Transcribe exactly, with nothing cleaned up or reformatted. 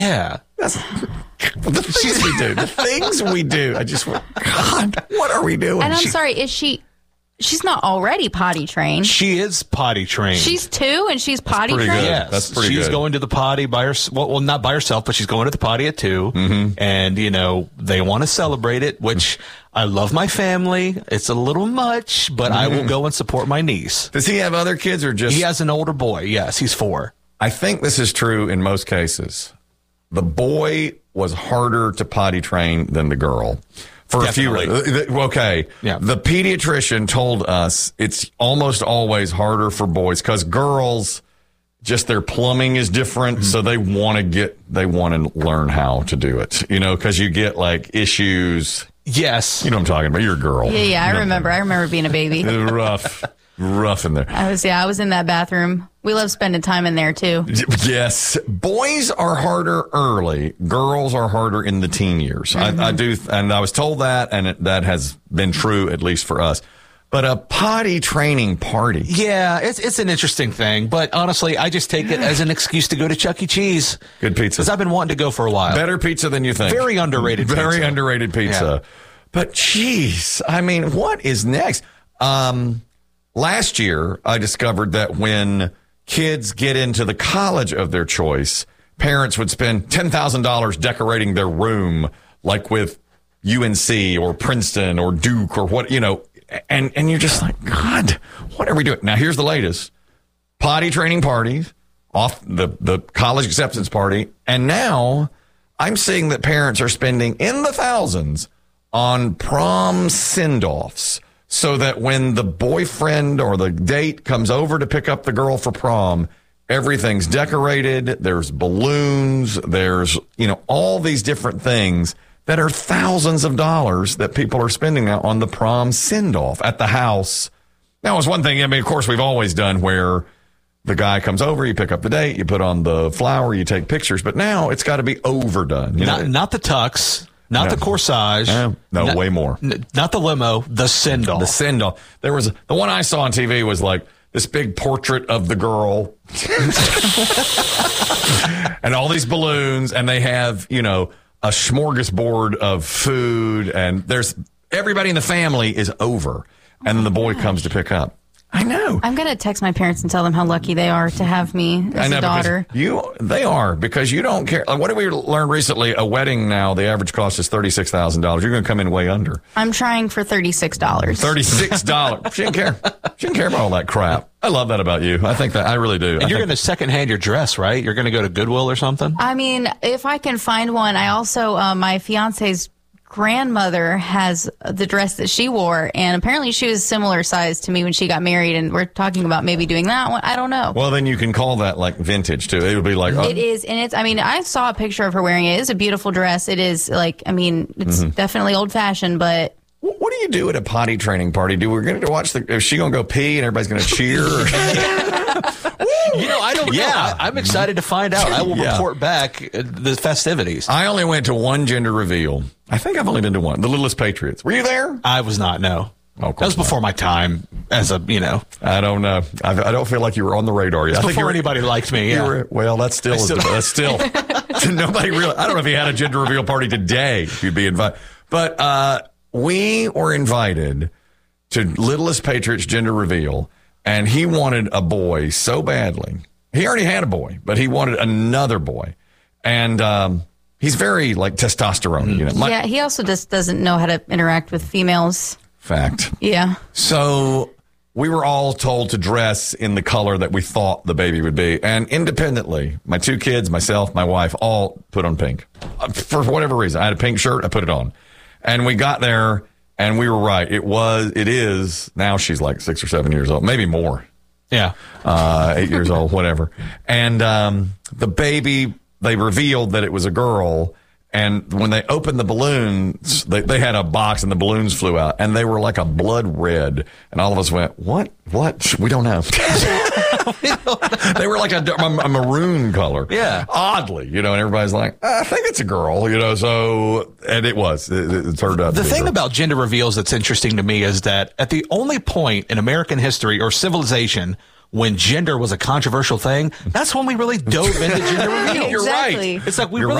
Yeah. That's the things we do. The things we do. I just went, God, what are we doing? And I'm She- sorry, is she... She's not already potty trained. She is potty trained. She's two and she's potty pretty trained? good. Yes, That's pretty she's good. going to the potty by herself. Well, well, not by herself, but she's going to the potty at two. Mm-hmm. And, you know, they want to celebrate it, which I love my family. It's a little much, but I will go and support my niece. Does he have other kids or just... He has an older boy. Yes, he's four. I think this is true in most cases. The boy was harder to potty train than the girl. For Definitely. a few reasons. Okay. Yeah. The pediatrician told us it's almost always harder for boys because girls, just their plumbing is different. Mm-hmm. So they want to get, they want to learn how to do it, you know, because you get like issues. Yes. You know what I'm talking about? You're a girl. Yeah, yeah, I You know, remember. I remember being a baby. rough, rough in there. I was, yeah, I was in that bathroom. We love spending time in there, too. Yes. Boys are harder early. Girls are harder in the teen years. Mm-hmm. I, I do. And I was told that, and it, that has been true, at least for us. But a potty training party. Yeah, it's it's an interesting thing. But honestly, I just take it as an excuse to go to Chuck E. Cheese. Good pizza. Because I've been wanting to go for a while. Better pizza than you think. Very underrated Very pizza. underrated pizza. Yeah. But geez, I mean, what is next? Um, last year, I discovered that when kids get into the college of their choice, parents would spend ten thousand dollars decorating their room, like with U N C or Princeton or Duke or what, you know, and, and you're just like, God, what are we doing? Now, here's the latest. Potty training parties, off the, the college acceptance party, and now I'm seeing that parents are spending in the thousands on prom send-offs so that when the boyfriend or the date comes over to pick up the girl for prom, everything's decorated, there's balloons, there's, you know, all these different things that are thousands of dollars that people are spending now on the prom send-off at the house. Now, it's one thing, I mean, of course, we've always done where the guy comes over, you pick up the date, you put on the flower, you take pictures, but now it's got to be overdone. You Not know? not the tux, not No. the corsage. Uh, no, not, way more. n- not the limo, the send-off. The send-off. There was the one I saw on T V was like this big portrait of the girl and all these balloons, and they have, you know, a smorgasbord of food, and there's everybody in the family is over, and then the boy comes to pick up. I know. I'm going to text my parents and tell them how lucky they are to have me I as know, a daughter. because you, they are, because you don't care. Like, what did we learn recently? A wedding now, the average cost is thirty-six thousand dollars. You're going to come in way under. I'm trying for thirty-six dollars. thirty-six dollars. She didn't care. She didn't care about all that crap. I love that about you. I think that, I really do. And I you're think- going to secondhand your dress, right? You're going to go to Goodwill or something? I mean, if I can find one, I also, uh, my fiance's grandmother has the dress that she wore, and apparently she was similar size to me when she got married, and we're talking about maybe doing that one. I don't know. Well, then you can call that like vintage too. It would be like, oh, It is, and it's, I mean, I saw a picture of her wearing it. It's a beautiful dress. It is like, I mean, it's Mm-hmm. definitely old fashioned, but Wh- what do you do at a potty training party? Do we're going to watch the? Is she going to go pee and everybody's going to cheer? Or, You know, I don't Yeah. know. I, I'm excited to find out. I will Yeah. report back uh, the festivities. I only went to one gender reveal. I think I've only been to one. The Littlest Patriots. Were you there? I was not, no. Oh, of that was course before my time as a, you know, I don't know. I, I don't feel like you were on the radar yet. I think you before were, anybody liked me. you Yeah. were- well, that's still, still- that's still. Nobody really. I don't know if he had a gender reveal party today. If you'd be invited, but uh, we were invited to Littlest Patriots gender reveal, and he wanted a boy so badly. He already had a boy, but he wanted another boy, and um, he's very like testosterone. You know, my, yeah, he also just doesn't know how to interact with females. fact. Yeah. So we were all told to dress in the color that we thought the baby would be. And independently, my two kids, myself, my wife, all put on pink. Uh, For whatever reason. I had a pink shirt. I put it on. And we got there, and we were right. It was, it is, now she's like six or seven years old, maybe more. Yeah. Uh, eight years old, whatever. And um, the baby, they revealed that it was a girl. And when they opened the balloons, they, they had a box and the balloons flew out and they were like a blood red. And all of us went, what? What? We don't know. They were like a, a maroon color. Yeah. Oddly, you know, and everybody's like, I think it's a girl, you know, so, and it was. It, it turned out The to be a thing girl. about gender reveals that's interesting to me is that at the only point in American history or civilization when gender was a controversial thing, that's when we really dove into gender reveal. You're Exactly. right. It's like we You're really